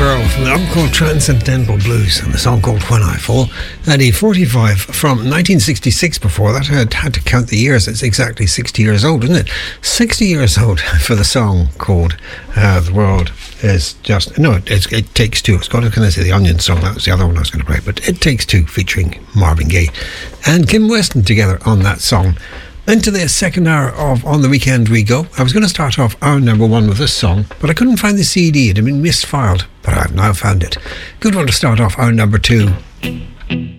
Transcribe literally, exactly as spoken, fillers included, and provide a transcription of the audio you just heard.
Girl from the album called Transcendental Blues and the song called When I Fall. And a forty-five from nineteen sixty-six before that. I had to count the years. It's exactly sixty years old, isn't it? sixty years old for the song called uh, The World Is Just... No, it's, It Takes Two. It's called, can I say, the Onion song. That was the other one I was going to play. But It Takes Two featuring Marvin Gaye and Kim Weston together on that song. Into the second hour of On the Weekend We Go. I was going to start off our number one with this song, but I couldn't find the C D. It had been misfiled, but I've now found it. Good one to start off our number two.